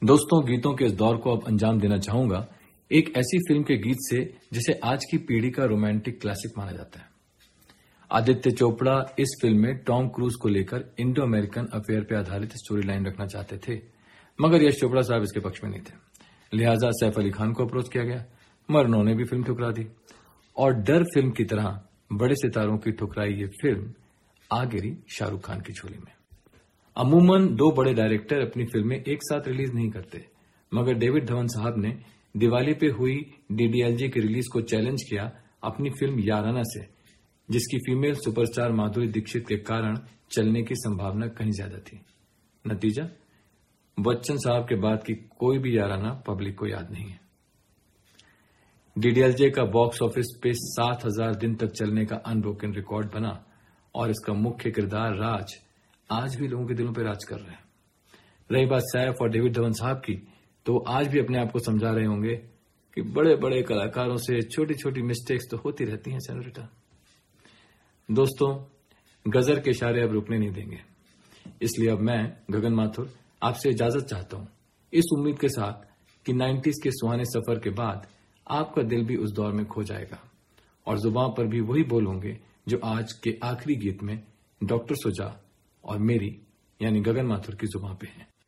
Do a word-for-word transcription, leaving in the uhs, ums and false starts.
दोस्तों, गीतों के इस दौर को अब अंजाम देना चाहूंगा एक ऐसी फिल्म के गीत से जिसे आज की पीढ़ी का रोमांटिक क्लासिक माना जाता है। आदित्य चोपड़ा इस फिल्म में टॉम क्रूज को लेकर इंडो अमेरिकन अफेयर पर आधारित स्टोरी लाइन रखना चाहते थे, मगर यश चोपड़ा साहब इसके पक्ष में नहीं थे। लिहाजा सैफ अली खान को अप्रोच किया गया, मगर उन्होंने भी फिल्म ठुकरा दी और डर फिल्म की तरह बड़े सितारों की ठुकराई ये फिल्म आ गिरी शाहरुख खान की झोली में। अमूमन दो बड़े डायरेक्टर अपनी फिल्में एक साथ रिलीज नहीं करते, मगर डेविड धवन साहब ने दिवाली पे हुई डीडीएलजे की रिलीज को चैलेंज किया अपनी फिल्म याराना से, जिसकी फीमेल सुपरस्टार माधुरी दीक्षित के कारण चलने की संभावना कहीं ज्यादा थी। नतीजा, बच्चन साहब के बाद की कोई भी याराना पब्लिक को याद नहीं है। डीडीएलजे का बॉक्स ऑफिस पे सात हजार दिन तक चलने का अनब्रोकन रिकॉर्ड बना और इसका मुख्य किरदार राज आज भी लोगों के दिलों पर राज कर रहे हैं। रही बात सैफ और डेविड धवन साहब की, तो आज भी अपने आप को समझा रहे होंगे कि बड़े बड़े कलाकारों से छोटी छोटी मिस्टेक्स तो होती रहती हैं सेनोरिटा। दोस्तों, गजर के इशारे अब रुकने नहीं देंगे, इसलिए अब मैं गगन माथुर आपसे इजाजत चाहता हूं, इस उम्मीद के साथ कि नाइन्टीज के सुहाने सफर के बाद आपका दिल भी उस दौर में खो जाएगा और जुबान पर भी वही बोल होंगे जो आज के आखिरी गीत में डॉक्टर सुजा और मेरी यानी गगन माथुर की जुबान पे हैं।